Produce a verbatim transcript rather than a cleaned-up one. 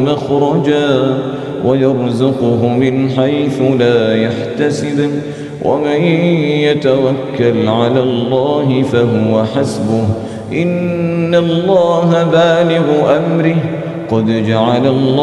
مخرجا ويرزقه من حيث لا يحتسب ومن يتوكل على الله فهو حسبه إن الله بالغ أمره قد جعل الله